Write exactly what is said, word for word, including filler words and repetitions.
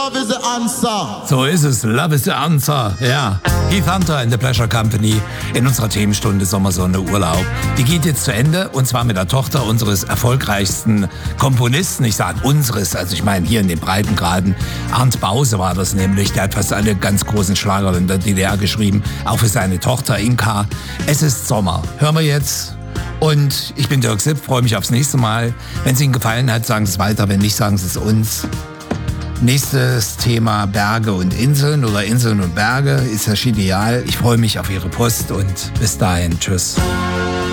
love is the answer. So ist es, love is the answer, ja. Keith Hunter in The Pleasure Company in unserer Themenstunde Sommersonne Urlaub. Die geht jetzt zu Ende und zwar mit der Tochter unseres erfolgreichsten Komponisten. Ich sage unseres, also ich meine hier in den Breitengraden. Arndt Bause war das nämlich, der hat fast alle ganz großen Schlager in der D D R geschrieben, auch für seine Tochter Inka. Es ist Sommer. Hören wir jetzt. Und ich bin Dirk Sipp, freue mich aufs nächste Mal. Wenn es Ihnen gefallen hat, sagen Sie es weiter, wenn nicht, sagen Sie es uns. Nächstes Thema Berge und Inseln oder Inseln und Berge ist das ideal. Ich freue mich auf Ihre Post und bis dahin. Tschüss.